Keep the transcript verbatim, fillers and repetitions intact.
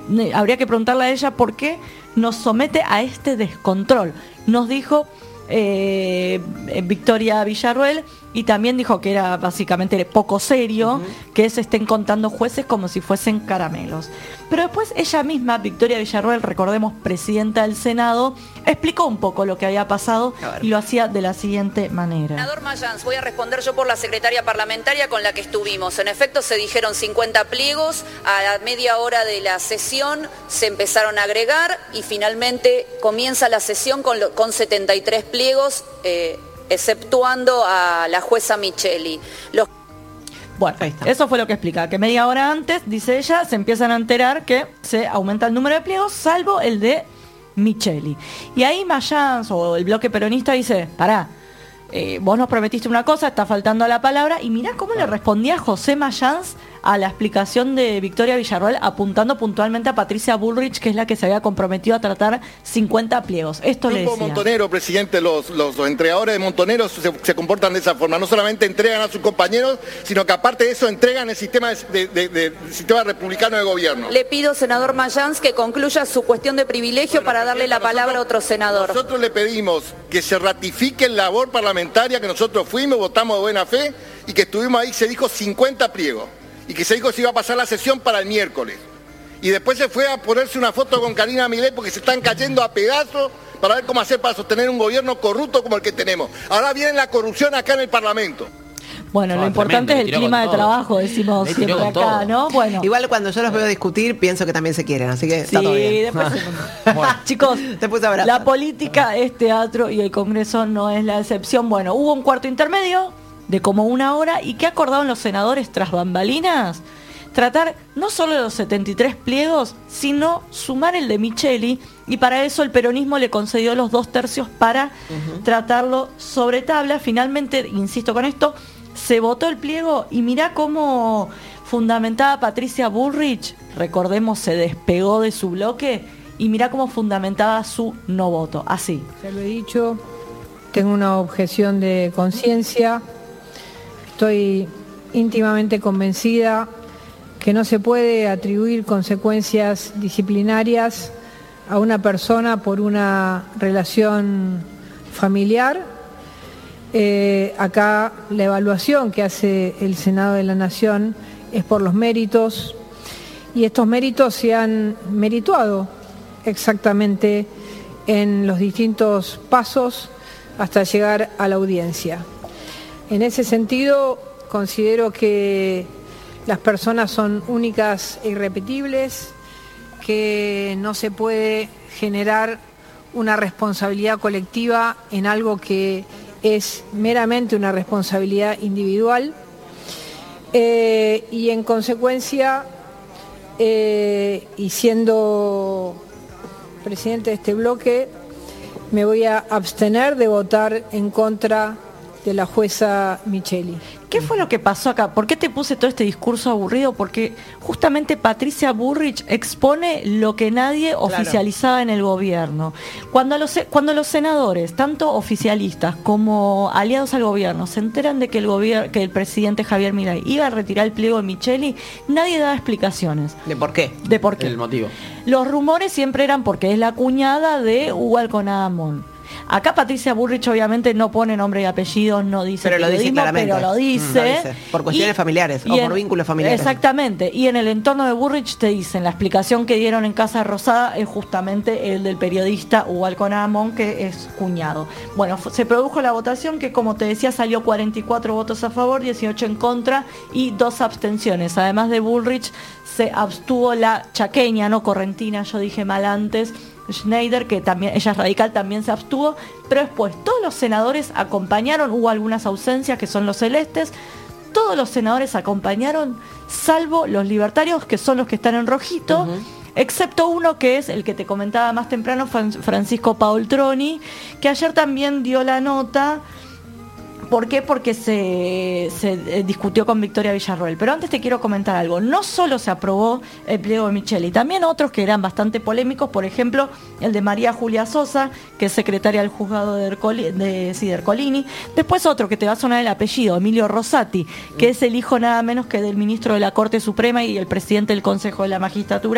habría que preguntarle a ella por qué nos somete a este descontrol. Nos dijo eh, Victoria Villarroel, y también dijo que era básicamente poco serio uh-huh. que se estén contando jueces como si fuesen caramelos. Pero después ella misma, Victoria Villarroel, recordemos, presidenta del Senado, explicó un poco lo que había pasado y lo hacía de la siguiente manera. Senador Mayans, voy a responder yo por la secretaria parlamentaria con la que estuvimos. En efecto, se dijeron cincuenta pliegos, a la media hora de la sesión se empezaron a agregar y finalmente comienza la sesión con, lo, con setenta y tres pliegos, eh, exceptuando a la jueza Micheli. Los... Bueno, eso fue lo que explica, que media hora antes, dice ella, se empiezan a enterar que se aumenta el número de pliegos, salvo el de Micheli. Y ahí Mayans, o el bloque peronista, dice, pará, eh, vos nos prometiste una cosa, está faltando a la palabra, y mirá cómo le respondía José Mayans a la explicación de Victoria Villarroel, apuntando puntualmente a Patricia Bullrich, que es la que se había comprometido a tratar cincuenta pliegos. Esto le decía. Montonero, presidente, los, los, los entregadores de Montoneros se, se comportan de esa forma. No solamente entregan a sus compañeros, sino que aparte de eso entregan el sistema, de, de, de, de, sistema republicano de gobierno. Le pido, senador Mayans, que concluya su cuestión de privilegio bueno, para darle la nosotros, palabra a otro senador. Nosotros le pedimos que se ratifique la labor parlamentaria, que nosotros fuimos, votamos de buena fe, y que estuvimos ahí, se dijo cincuenta pliegos. Y que se dijo que se iba a pasar la sesión para el miércoles. Y después se fue a ponerse una foto con Karina Milei porque se están cayendo a pedazos para ver cómo hacer para sostener un gobierno corrupto como el que tenemos. Ahora viene la corrupción acá en el Parlamento. Bueno, no, lo importante tremendo, es el clima de trabajo, decimos siempre acá, todo. ¿no? Bueno. Igual cuando yo los veo discutir, pienso que también se quieren, así que sí, está todo bien. Después se... bueno. Chicos, la política es teatro y el Congreso no es la excepción. Bueno, hubo un cuarto intermedio de como una hora, y ¿qué acordaron los senadores tras bambalinas? Tratar no solo los setenta y tres pliegos, sino sumar el de Micheli, y para eso el peronismo le concedió los dos tercios para uh-huh. tratarlo sobre tabla. Finalmente, insisto con esto, se votó el pliego, y mirá cómo fundamentaba Patricia Bullrich, recordemos, se despegó de su bloque, y mirá cómo fundamentaba su no voto, así. Ya lo he dicho, tengo una objeción de conciencia. Estoy íntimamente convencida que no se puede atribuir consecuencias disciplinarias a una persona por una relación familiar. Eh, acá la evaluación que hace el Senado de la Nación es por los méritos, y estos méritos se han merituado exactamente en los distintos pasos hasta llegar a la audiencia. En ese sentido, considero que las personas son únicas e irrepetibles, que no se puede generar una responsabilidad colectiva en algo que es meramente una responsabilidad individual, eh, y en consecuencia, eh, y siendo presidente de este bloque, me voy a abstener de votar en contra de la jueza Micheli. ¿Qué fue lo que pasó acá? ¿Por qué te puse todo este discurso aburrido? Porque justamente Patricia Bullrich expone lo que nadie claro. oficializaba en el gobierno. Cuando los, cuando los senadores, tanto oficialistas como aliados al gobierno, se enteran de que el gobierno, que el presidente Javier Milei iba a retirar el pliego de Micheli, nadie daba explicaciones. ¿De por qué? De por qué. El motivo. Los rumores siempre eran porque es la cuñada de Hugo Alconada Amón. Acá Patricia Bullrich obviamente no pone nombre y apellidos, no dice pero lo dice claramente. pero lo dice, mm, lo dice. Por cuestiones y, familiares o en, por vínculos familiares. Exactamente, y en el entorno de Bullrich te dicen, la explicación que dieron en Casa Rosada es justamente el del periodista Hugo Alconada Amón, que es cuñado. Bueno, se produjo la votación que, como te decía, salió cuarenta y cuatro votos a favor, dieciocho en contra y dos abstenciones. Además de Bullrich, se abstuvo la chaqueña, no correntina, yo dije mal antes, Schneider, que también, ella es radical, también se abstuvo, pero después todos los senadores acompañaron, hubo algunas ausencias que son los celestes, todos los senadores acompañaron, salvo los libertarios, que son los que están en rojito, uh-huh. excepto uno que es el que te comentaba más temprano, Francisco Paoltroni, que ayer también dio la nota. ¿Por qué? Porque se, se eh, discutió con Victoria Villarroel. Pero antes te quiero comentar algo. No solo se aprobó el pliego de Micheli, también otros que eran bastante polémicos, por ejemplo, el de María Julia Sosa, que es secretaria del juzgado de, Ercoli, de, sí, de Ercolini. Después otro que te va a sonar el apellido, Emilio Rosati, que es el hijo nada menos que del ministro de la Corte Suprema y el presidente del Consejo de la Magistratura.